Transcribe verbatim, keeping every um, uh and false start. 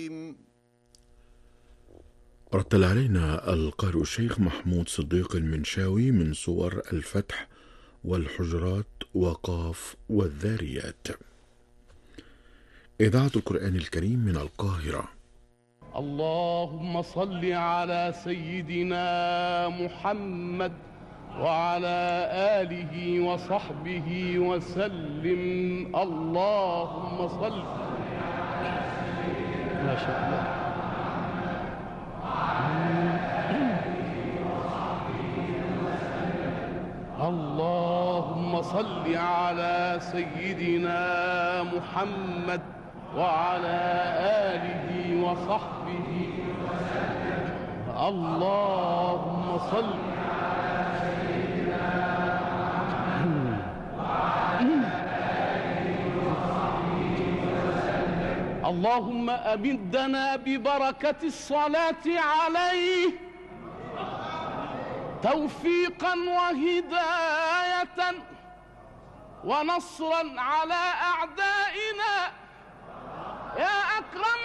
الرجيم. رتل علينا القارئ الشيخ محمود صديق المنشاوي من سور الفتح والحجرات وقاف والذاريات. إذاعة القرآن الكريم من القاهرة. اللهم صل على سيدنا محمد وعلى آله وصحبه وسلم. اللهم صل. ما شاء الله. اللهم صل على سيدنا محمد وعلى آله وصحبه وسلم. اللهم صل على سيدنا محمد وعلى آله وصحبه وسلم. اللهم أمدنا ببركة الصلاة عليه توفيقا وهداية ونصرا على أعدائنا يا أكرم